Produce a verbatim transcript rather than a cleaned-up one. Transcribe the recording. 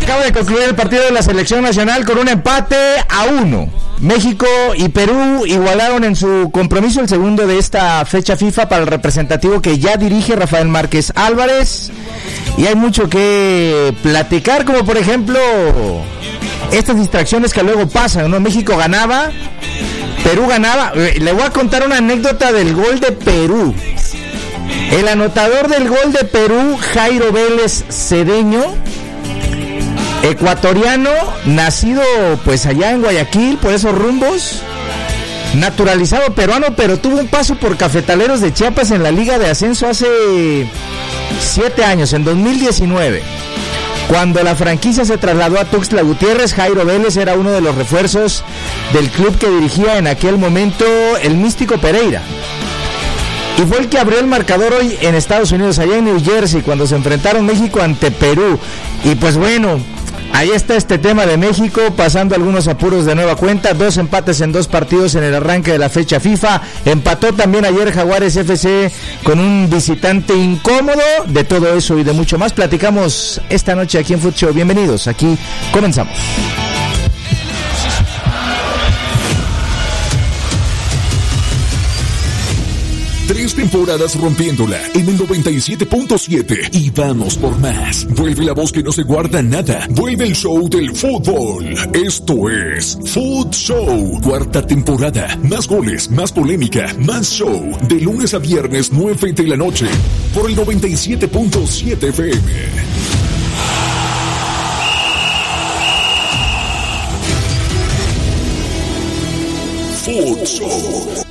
Acaba de concluir el partido de la selección nacional con un empate a uno. México y Perú igualaron en su compromiso, el segundo de esta fecha FIFA para el representativo que ya dirige Rafael Márquez Álvarez. Y hay mucho que platicar, como por ejemplo estas distracciones que luego pasan, ¿no? México ganaba, Perú ganaba. Le voy a contar una anécdota del gol de Perú. El anotador del gol de Perú, Jairo Vélez Cedeño, ecuatoriano, nacido pues allá en Guayaquil, por esos rumbos, naturalizado peruano, pero tuvo un paso por Cafetaleros de Chiapas en la Liga de Ascenso hace siete años, en dos mil diecinueve. Cuando la franquicia se trasladó a Tuxtla Gutiérrez, Jairo Vélez era uno de los refuerzos del club que dirigía en aquel momento el Místico Pereira. Y fue el que abrió el marcador hoy en Estados Unidos, allá en New Jersey, cuando se enfrentaron México ante Perú. Y pues bueno, ahí está este tema de México, pasando algunos apuros de nueva cuenta, dos empates en dos partidos en el arranque de la fecha FIFA. Empató también ayer Jaguares F C con un visitante incómodo. De todo eso y de mucho más platicamos esta noche aquí en Food Show. Bienvenidos, aquí comenzamos. Tres temporadas rompiéndola en el noventa y siete punto siete y vamos por más. Vuelve la voz que no se guarda nada. Vuelve el show del fútbol. Esto es Food Show, cuarta temporada. Más goles, más polémica, más show. De lunes a viernes, nueve de la noche, por el noventa y siete punto siete F M. Food Show.